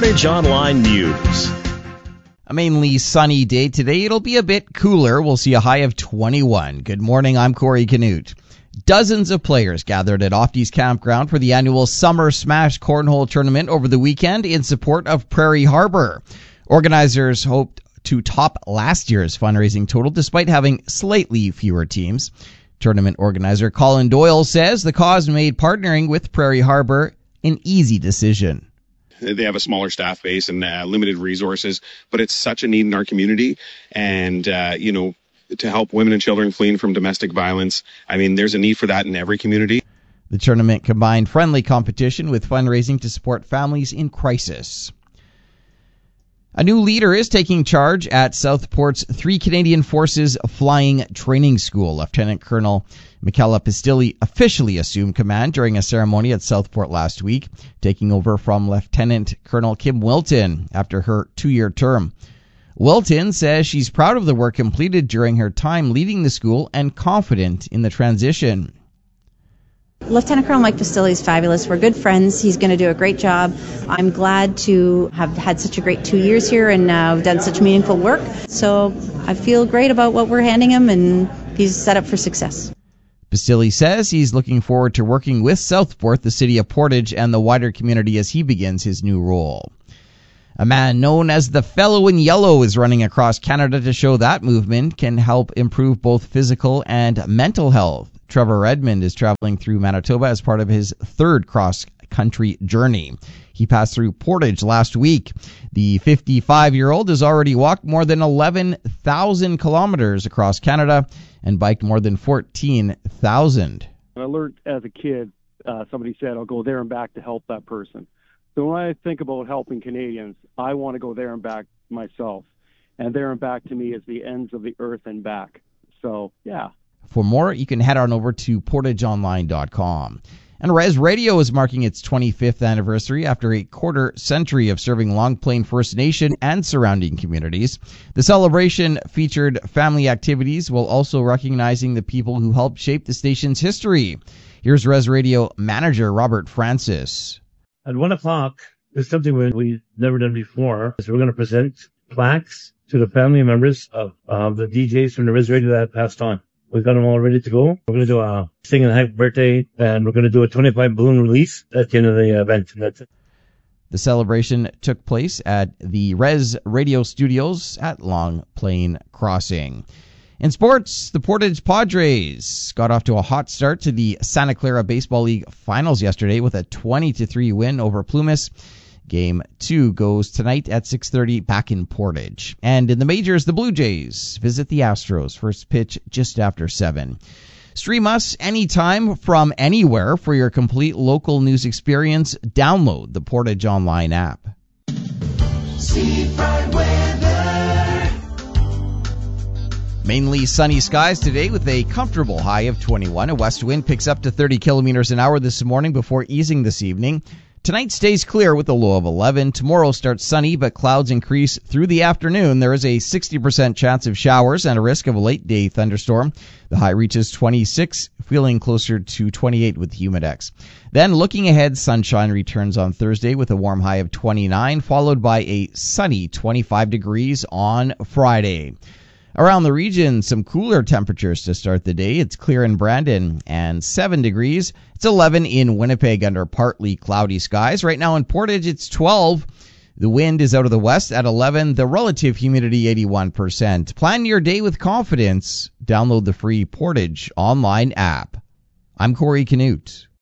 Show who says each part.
Speaker 1: Portage Online News.
Speaker 2: A mainly sunny day today. It'll be a bit cooler. We'll see a high of 21. Good morning, I'm Corey Canute. Dozens of players gathered at Ofties Campground for the annual Summer Smash Cornhole Tournament over the weekend in support of Prairie Harbor. Organizers hoped to top last year's fundraising total despite having slightly fewer teams. Tournament organizer Colin Doyle says the cause made partnering with Prairie Harbor an easy decision.
Speaker 3: They have a smaller staff base and limited resources, but it's such a need in our community. And, to help women and children fleeing from domestic violence, there's a need for that in every community.
Speaker 2: The tournament combined friendly competition with fundraising to support families in crisis. A new leader is taking charge at Southport's 3 Canadian Forces Flying Training School. Lieutenant Colonel Michaela Pistilli officially assumed command during a ceremony at Southport last week, taking over from Lieutenant Colonel Kim Wilton after her 2-year term. Wilton says she's proud of the work completed during her time leading the school and confident in the transition.
Speaker 4: Lieutenant Colonel Mike Pistilli is fabulous. We're good friends. He's going to do a great job. I'm glad to have had such a great 2 years here and done such meaningful work. So I feel great about what we're handing him, and he's set up for success.
Speaker 2: Pistilli says he's looking forward to working with Southport, the city of Portage, and the wider community as he begins his new role. A man known as the Fellow in Yellow is running across Canada to show that movement can help improve both physical and mental health. Trevor Redmond is traveling through Manitoba as part of his 3rd cross-country journey. He passed through Portage last week. The 55-year-old has already walked more than 11,000 kilometers across Canada and biked more than 14,000.
Speaker 5: I learned as a kid, somebody said, I'll go there and back to help that person. So when I think about helping Canadians, I want to go there and back myself. And there and back to me is the ends of the earth and back. So, yeah.
Speaker 2: For more, you can head on over to portageonline.com. And Res Radio is marking its 25th anniversary after a quarter-century of serving Long Plain First Nation and surrounding communities. The celebration featured family activities while also recognizing the people who helped shape the station's history. Here's Res Radio manager Robert Francis.
Speaker 6: At 1 o'clock, there's something we've never done before. So we're going to present plaques to the family members of the DJs from the Res Radio that passed on. We've got them all ready to go. We're going to do a sing and happy birthday, and we're going to do a 25 balloon release at the end of the event. And that's it.
Speaker 2: The celebration took place at the Res Radio Studios at Long Plain Crossing. In sports, the Portage Padres got off to a hot start to the Santa Clara Baseball League Finals yesterday with a 20-3 win over Plumas. Game 2 goes tonight at 6:30 back in Portage. And in the majors, the Blue Jays visit the Astros. First pitch just after 7. Stream us anytime from anywhere for your complete local news experience. Download the Portage Online app.
Speaker 7: Seafront weather.
Speaker 2: Mainly sunny skies today with a comfortable high of 21. A west wind picks up to 30 kilometers an hour this morning before easing this evening. Tonight stays clear with a low of 11. Tomorrow starts sunny, but clouds increase through the afternoon. There is a 60% chance of showers and a risk of a late-day thunderstorm. The high reaches 26, feeling closer to 28 with Humidex. Then looking ahead, sunshine returns on Thursday with a warm high of 29, followed by a sunny 25 degrees on Friday. Around the region, some cooler temperatures to start the day. It's clear in Brandon and 7 degrees. It's 11 in Winnipeg under partly cloudy skies. Right now in Portage, it's 12. The wind is out of the west at 11. The relative humidity, 81%. Plan your day with confidence. Download the free Portage Online app. I'm Corey Canute.